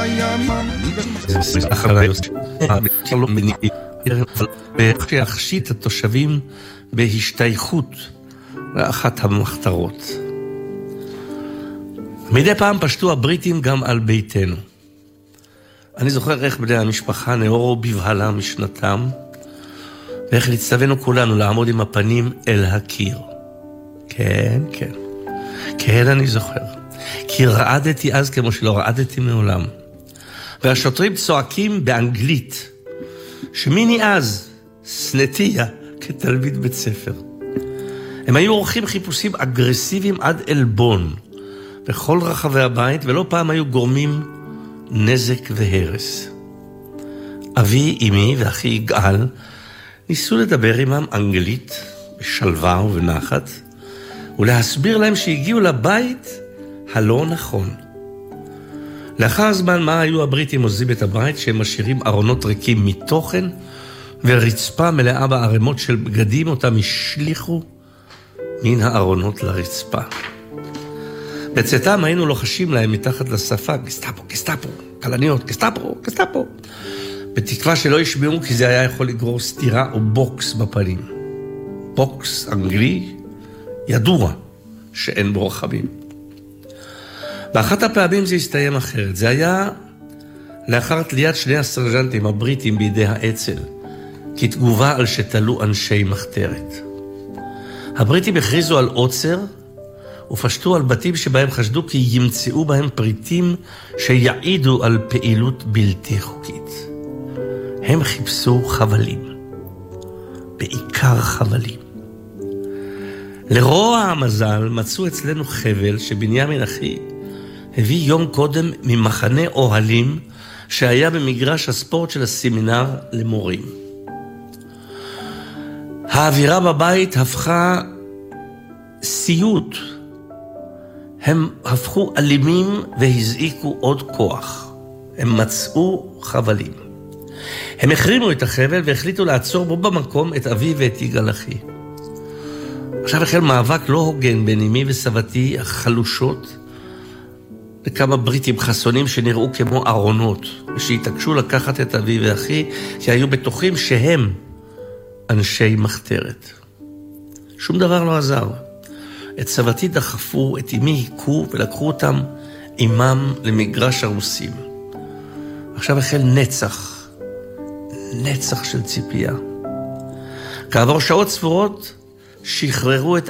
להחשיט התושבים בהשתייכות לאחת המחתרות. מדי פעם פשטו הבריטים גם על ביתנו. אני זוכר איך בני המשפחה נאורו בבהלה משנתם, ואיך נצטווינו כולנו לעמוד עם הפנים אל הקיר. כן, כן. כן, אני זוכר. כי רעדתי אז כמו שלא רעדתי מעולם. והשוטרים צועקים באנגלית, שמיני אז סנטיה כתלמיד בית ספר. הם היו עורכים חיפושים אגרסיביים עד אלבון, בכל רחבי הבית, ולא פעם היו גורמים נזק והרס. אבי, אמי ואחי יגאל ניסו לדבר עמם אנגלית, בשלווה ובנחת, ולהסביר להם שהגיעו לבית הלא נכון. לאחר זמן מה היו הבריטים עוזבים את הבית, שהם משאירים ארונות ריקים מתוכן, ורצפה מלאה בערימות של בגדים אותם השליחו מן הארונות לרצפה. בצאתם היינו לוחשים להם מתחת לשפה, גסטאפו, גסטאפו, קלניות, גסטאפו, גסטאפו, בתקווה שלא ישמעו, כי זה היה יכול לגרור סתירה או בוקס בפנים. בוקס אנגלי ידוע שאין בו רחבים. באחת הפעמים זה הסתיים אחרת. זה היה לאחר תליית שני הסרג'נטים הבריטים בידי האצ"ל, כתגובה על שתלו אנשי מחתרת. הבריטים הכריזו על עוצר, ופשטו על בתים שבהם חשדו כי ימצאו בהם פריטים שיעידו על פעילות בלתי חוקית. הם חיפשו חבלים, בעיקר חבלים. לרוע המזל מצאו אצלנו חבל שבנימין אחי הביא יום קודם ממחנה אוהלים שהיה במגרש הספורט של הסמינר למורים. האווירה בבית הפכה סיוט. הם הפכו אלימים והזעיקו עוד כוח. הם מצאו חבלים. הם החרימו את החבל והחליטו לעצור בו במקום את אבי ואת יגאל אחי. עכשיו החל מאבק לא הוגן בין אמי וסבתי החלושות, וכמה בריטים חסונים שנראו כמו ארונות, ושהתעקשו לקחת את אבי ואחי, כי היו בטוחים שהם אנשי מחתרת. שום דבר לא עזר. את סבתי דחפו, את אמי היכו ולקחו אותם עמם למגרש הרוסים. עכשיו החל נצח של ציפייה. כעבור שעות ספורות שחררו את